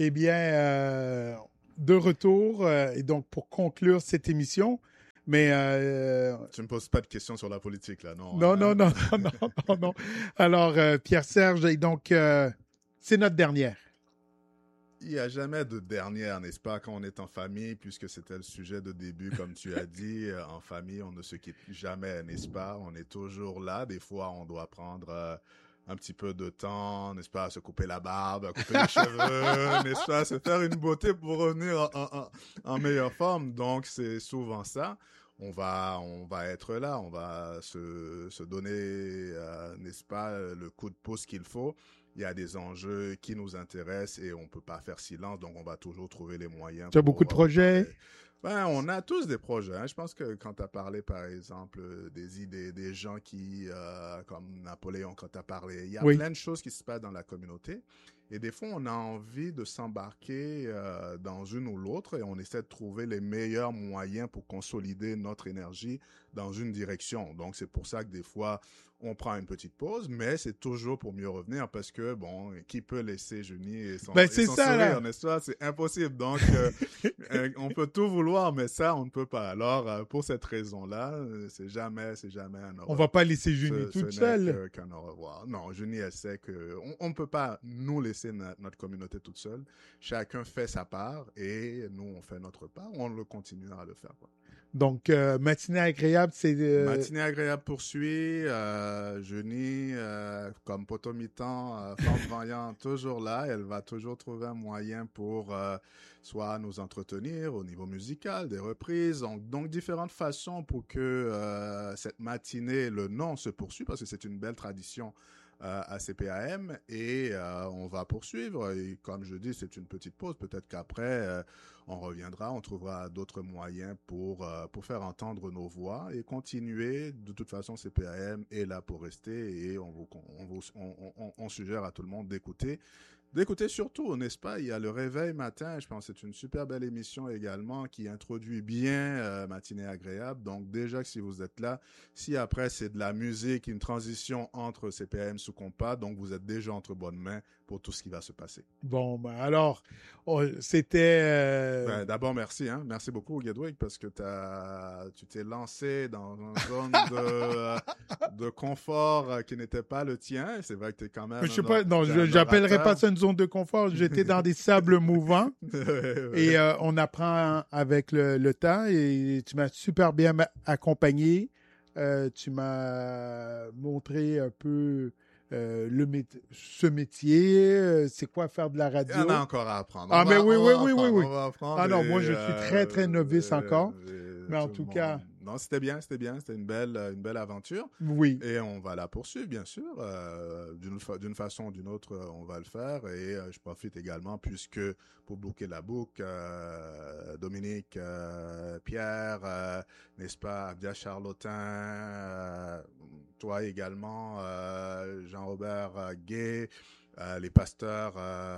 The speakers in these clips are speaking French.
Eh bien, de retour, et donc pour conclure cette émission, mais... Tu me poses pas de questions sur la politique, là, non? Non, non, non, non, non, non, non. Alors, Pierre-Serge, et donc, c'est notre dernière. Il n'y a jamais de dernière, n'est-ce pas, quand on est en famille, puisque c'était le sujet de début, comme tu as dit, en famille, on ne se quitte jamais, n'est-ce pas? On est toujours là. Des fois, on doit prendre un petit peu de temps, n'est-ce pas, se couper la barbe, couper les cheveux, n'est-ce pas, se faire une beauté pour revenir en meilleure forme. Donc, c'est souvent ça. On va être là, on va se donner, n'est-ce pas, le coup de pouce qu'il faut. Il y a des enjeux qui nous intéressent et on peut pas faire silence, donc on va toujours trouver les moyens. Tu as beaucoup de projets? On a tous des projets. Hein. Je pense que quand tu as parlé, par exemple, des idées, des gens qui, comme Napoléon, quand tu as parlé, il y a plein de choses qui se passent dans la communauté. Et des fois, on a envie de s'embarquer dans une ou l'autre et on essaie de trouver les meilleurs moyens pour consolider notre énergie dans une direction. Donc, c'est pour ça que des fois, on prend une petite pause, mais c'est toujours pour mieux revenir parce que, bon, qui peut laisser Juni et son sourire, n'est-ce pas? C'est impossible. Donc, on peut tout vouloir, mais ça, on ne peut pas. Alors, pour cette raison-là, c'est jamais un au revoir. On va pas laisser Juni toute seule. Qu'un au revoir. Non, Juni, elle sait que on ne peut pas nous laisser notre communauté toute seule. Chacun fait sa part et nous, on fait notre part. On le continuera à le faire, quoi. Donc, matinée agréable, c'est... Matinée agréable poursuit. Juni, comme potomitan, femme vaillante, toujours là. Elle va toujours trouver un moyen pour soit nous entretenir au niveau musical, des reprises. Donc différentes façons pour que cette matinée, le nom se poursuit parce que c'est une belle tradition à CPAM et on va poursuivre. Et comme je dis, c'est une petite pause. Peut-être qu'après, on reviendra, on trouvera d'autres moyens pour faire entendre nos voix et continuer. De toute façon, CPAM est là pour rester et on suggère à tout le monde d'écouter. D'écouter surtout, n'est-ce pas? Il y a le réveil matin, je pense que c'est une super belle émission également qui introduit bien Matinée agréable. Donc déjà que si vous êtes là, si après c'est de la musique, une transition entre CPM sous compas, donc vous êtes déjà entre bonnes mains pour tout ce qui va se passer. Bon, ben alors, c'était... D'abord, merci. Hein? Merci beaucoup, Gedwig, parce que tu t'es lancé dans une zone de confort qui n'était pas le tien. C'est vrai que tu es quand même... j'appellerais pas ça une zone de confort. J'étais dans des sables mouvants et on apprend avec le temps et tu m'as super bien accompagné. Tu m'as montré un peu... ce métier, c'est quoi faire de la radio? Il y en a encore à apprendre. Oui. On va apprendre. Ah non, moi je suis très très novice encore. Mais en tout cas... Non, c'était bien. C'était une belle aventure. Oui. Et on va la poursuivre, bien sûr. D'une façon ou d'une autre, on va le faire. Et je profite également, puisque pour boucler la boucle, Dominique, Pierre, n'est-ce pas, Abdia Charlotin, toi également, Jean-Robert Gay, les pasteurs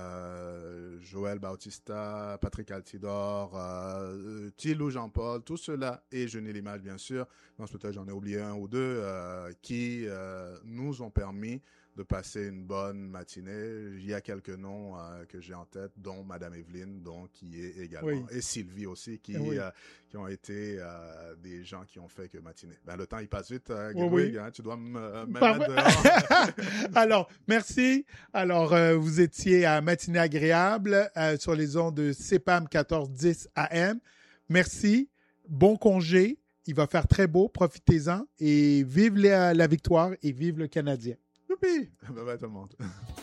Joël Bautista, Patrick Altidor, Thilou Jean-Paul, tout cela et Jeunet l'image bien sûr. Non, peut-être j'en ai oublié un ou deux qui nous ont permis de passer une bonne matinée. Il y a quelques noms que j'ai en tête, dont Madame Evelyne, qui est également, et Sylvie aussi, qui ont été des gens qui ont fait que matinée. Le temps, il passe vite, Gedwig, hein, tu dois me mettre dehors. Alors, merci. Alors, vous étiez à Matinée agréable sur les ondes de CPAM 1410 AM. Merci. Bon congé. Il va faire très beau. Profitez-en et vive la victoire et vive le Canadien. Youpi! Bye bye tout le monde.